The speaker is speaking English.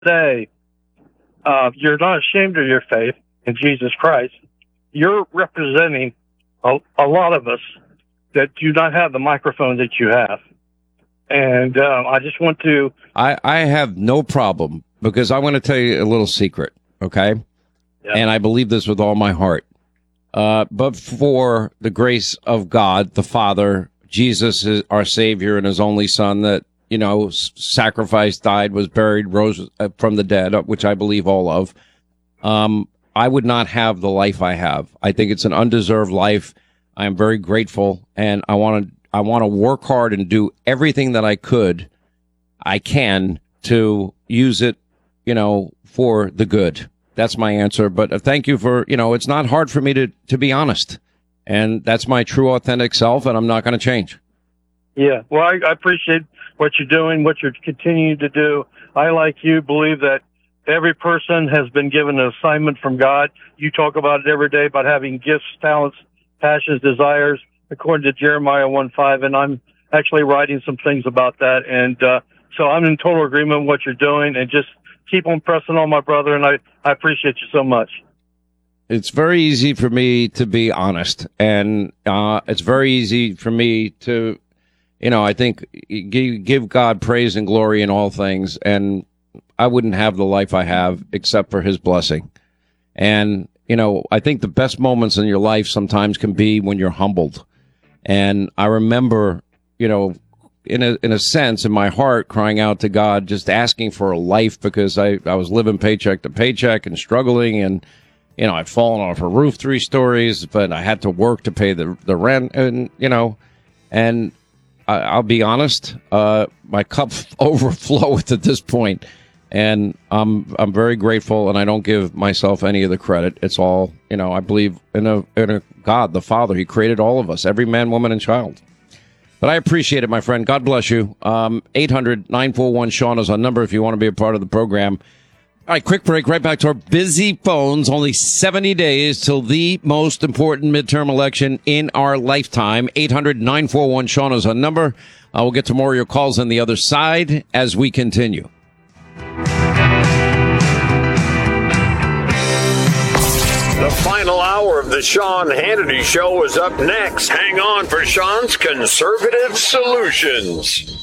Say, you're not ashamed of your faith in Jesus Christ. You're representing a lot of us that do not have the microphone that you have. And I just want to... I have no problem, because I want to tell you a little secret, okay? Yeah. And I believe this with all my heart. But for the grace of God, the Father, Jesus is our Savior and his only Son that, you know, sacrificed, died, was buried, rose from the dead, which I believe all of, I would not have the life I have. I think it's an undeserved life. I am very grateful, and I want to work hard and do everything that I can to use it, you know, for the good. That's my answer. But thank you for, you know, it's not hard for me to be honest. And that's my true, authentic self, and I'm not going to change. Yeah. Well, I appreciate what you're doing, what you're continuing to do. I, like you, believe that every person has been given an assignment from God. You talk about it every day, about having gifts, talents, passions, desires, according to Jeremiah 1:5, and I'm actually writing some things about that. And so I'm in total agreement with what you're doing, and just keep on pressing on, my brother, and I appreciate you so much. It's very easy for me to be honest, and it's very easy for me to, you know, I think give God praise and glory in all things, and I wouldn't have the life I have except for his blessing. And, you know, I think the best moments in your life sometimes can be when you're humbled. And I remember, you know, in a sense, in my heart, crying out to God, just asking for a life, because I was living paycheck to paycheck and struggling, and, you know, I'd fallen off a roof 3 stories, but I had to work to pay the rent, and, you know, and I'll be honest, my cup overfloweth at this point. And I'm very grateful, and I don't give myself any of the credit. It's all, you know, I believe in a God, the Father. He created all of us, every man, woman, and child. But I appreciate it, my friend. God bless you. 800-941-SEAN is our number if you want to be a part of the program. All right, quick break. Right back to our busy phones. Only 70 days till the most important midterm election in our lifetime. 800-941-SEAN is our number. We'll get to more of your calls on the other side as we continue. The final hour of the Sean Hannity Show is up next. Hang on for Sean's Conservative Solutions.